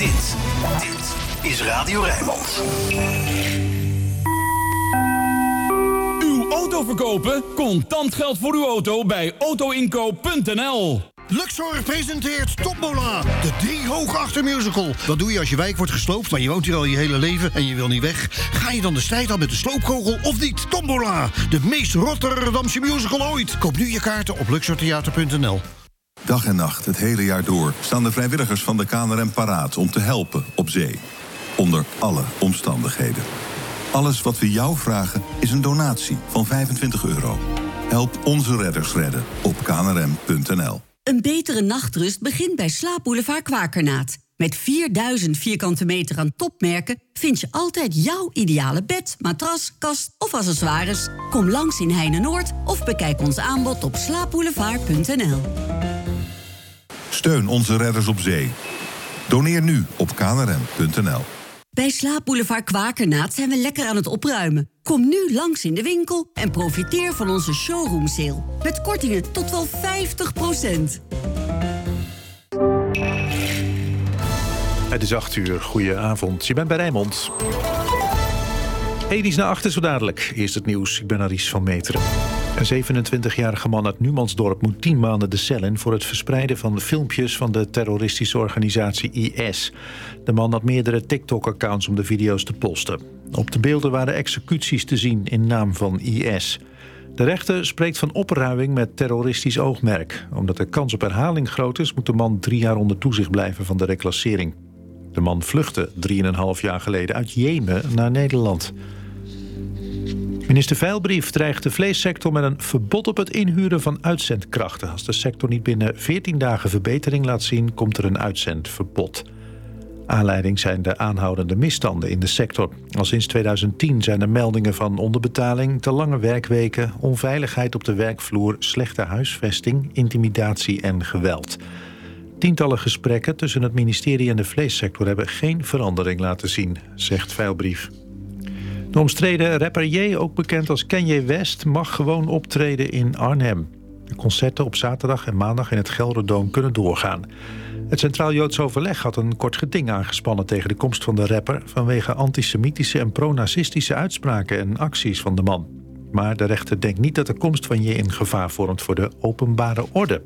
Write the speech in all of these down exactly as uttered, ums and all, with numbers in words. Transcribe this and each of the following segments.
Dit, dit is Radio Rijnmond. Uw auto verkopen? Contant geld voor uw auto bij autoinkoop punt n l. Luxor presenteert Tombola, de drie hoog achter musical. Wat doe je als je wijk wordt gesloopt, maar je woont hier al je hele leven en je wil niet weg? Ga je dan de strijd aan met de sloopkogel of niet? Tombola, de meest Rotterdamse musical ooit. Koop nu je kaarten op luxor theater punt n l. Dag en nacht, het hele jaar door, staan de vrijwilligers van de K N R M paraat om te helpen op zee. Onder alle omstandigheden. Alles wat we jou vragen is een donatie van vijfentwintig euro. Help onze redders redden op k n r m punt n l. Een betere nachtrust begint bij Slaapboulevard Kwakernaat. Met vierduizend vierkante meter aan topmerken vind je altijd jouw ideale bed, matras, kast of accessoires. Kom langs in Heine-Noord of bekijk ons aanbod op slaapboulevard punt n l. Steun onze redders op zee. Doneer nu op k n r m punt n l. Bij Slaapboulevard Kwakernaat zijn we lekker aan het opruimen. Kom nu langs in de winkel en profiteer van onze showroom sale. Met kortingen tot wel vijftig procent. Het is acht uur. Goedenavond. Je bent bij Rijnmond. Edi's na achter zo dadelijk. Eerst het nieuws. Ik ben Aries van Meteren. Een zevenentwintigjarige man uit Numansdorp moet tien maanden de cel in voor het verspreiden van filmpjes van de terroristische organisatie I S. De man had meerdere TikTok-accounts om de video's te posten. Op de beelden waren executies te zien in naam van I S. De rechter spreekt van opruiming met terroristisch oogmerk. Omdat de kans op herhaling groot is, moet de man drie jaar onder toezicht blijven van de reclassering. De man vluchtte drieënhalf jaar geleden uit Jemen naar Nederland. Minister Veilbrief dreigt de vleessector met een verbod op het inhuren van uitzendkrachten. Als de sector niet binnen veertien dagen verbetering laat zien, komt er een uitzendverbod. Aanleiding zijn de aanhoudende misstanden in de sector. Al sinds tweeduizend tien zijn er meldingen van onderbetaling, te lange werkweken, onveiligheid op de werkvloer, slechte huisvesting, intimidatie en geweld. Tientallen gesprekken tussen het ministerie en de vleessector hebben geen verandering laten zien, zegt Veilbrief. De omstreden rapper Ye, ook bekend als Kanye West, mag gewoon optreden in Arnhem. De concerten op zaterdag en maandag in het Gelderdoom kunnen doorgaan. Het Centraal Joods Overleg had een kort geding aangespannen tegen de komst van de rapper vanwege antisemitische en pro-nazistische uitspraken en acties van de man. Maar de rechter denkt niet dat de komst van Ye in gevaar vormt voor de openbare orde.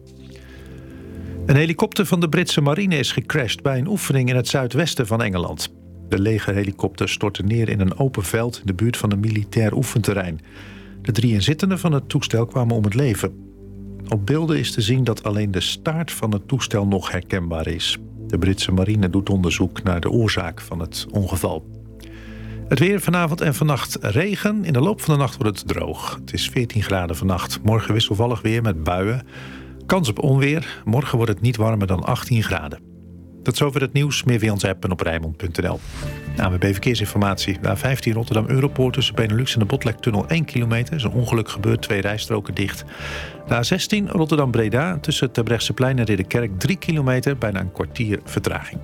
Een helikopter van de Britse marine is gecrashed bij een oefening in het zuidwesten van Engeland. De legerhelikopter stortte neer in een open veld in de buurt van een militair oefenterrein. De drie inzittenden van het toestel kwamen om het leven. Op beelden is te zien dat alleen de staart van het toestel nog herkenbaar is. De Britse marine doet onderzoek naar de oorzaak van het ongeval. Het weer vanavond en vannacht regen. In de loop van de nacht wordt het droog. Het is veertien graden vannacht. Morgen wisselvallig weer met buien. Kans op onweer. Morgen wordt het niet warmer dan achttien graden. Tot zover het nieuws. Meer via onze app en op rijnmond punt n l. A N W B Verkeersinformatie. De A vijftien Rotterdam-Europoort tussen Benelux en de Botlektunnel één kilometer. Er is een ongeluk gebeurd, twee rijstroken dicht. De A zestien Rotterdam-Breda tussen Terbrechtseplein en Ridderkerk drie kilometer, bijna een kwartier vertraging.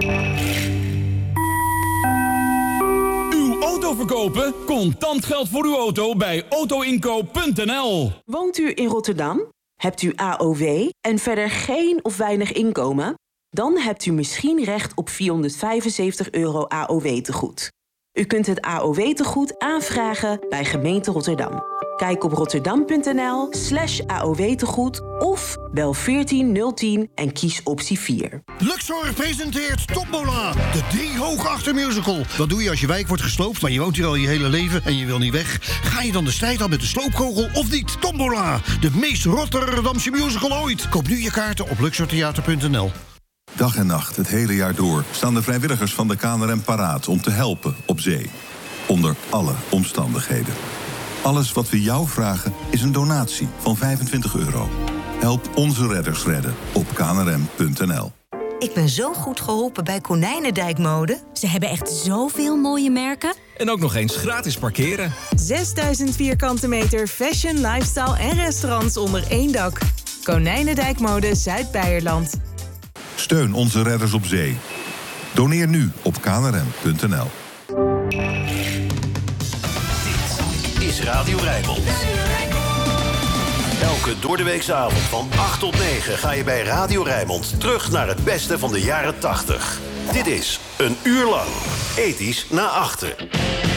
Uw auto verkopen? Contant geld voor uw auto bij autoinkoop punt n l. Woont u in Rotterdam? Hebt u A O W en verder geen of weinig inkomen? Dan hebt u misschien recht op vierhonderdvijfenzeventig euro A O W-tegoed. U kunt het A O W-tegoed aanvragen bij gemeente Rotterdam. Kijk op rotterdam punt n l slash A O W-tegoed of bel veertien nul tien en kies optie vier. Luxor presenteert Tombola, de drie hoog achter musical. Wat doe je als je wijk wordt gesloopt, maar je woont hier al je hele leven en je wil niet weg? Ga je dan de strijd aan met de sloopkogel of niet? Tombola, de meest Rotterdamse musical ooit. Koop nu je kaarten op luxor theater punt n l. Dag en nacht, het hele jaar door, staan de vrijwilligers van de K N R M paraat om te helpen op zee. Onder alle omstandigheden. Alles wat we jou vragen is een donatie van vijfentwintig euro. Help onze redders redden op k n r m punt n l. Ik ben zo goed geholpen bij Konijnendijk Mode. Ze hebben echt zoveel mooie merken. En ook nog eens gratis parkeren. zesduizend vierkante meter fashion, lifestyle en restaurants onder één dak. Konijnendijk Mode Zuid-Beierland. Steun onze redders op zee. Doneer nu op k n r m punt n l. Dit is Radio Rijnmond. Elke doordeweekse avond van acht tot negen ga je bij Radio Rijnmond terug naar het beste van de jaren tachtig. Dit is Een Uur Lang Ethisch naar Achter.